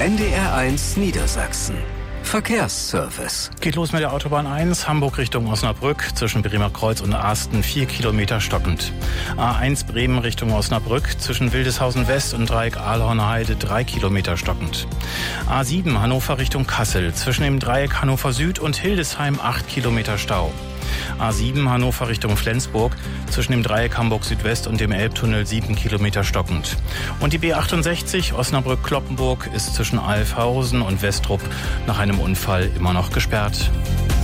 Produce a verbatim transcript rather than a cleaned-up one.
N D R eins Niedersachsen. Verkehrsservice. Geht los mit der Autobahn eins, Hamburg Richtung Osnabrück, zwischen Bremer Kreuz und Asten, vier Kilometer stockend. A eins Bremen Richtung Osnabrück, zwischen Wildeshausen West und Dreieck Aalhorner-Heide, drei Kilometer stockend. A sieben Hannover Richtung Kassel, zwischen dem Dreieck Hannover Süd und Hildesheim, acht Kilometer Stau. A sieben Hannover Richtung Flensburg, zwischen dem Dreieck Hamburg Südwest und dem Elbtunnel, sieben Kilometer stockend. Und die B achtundsechzig Osnabrück-Kloppenburg ist zwischen Alfhausen und Westrup nach einem Unfall immer noch gesperrt.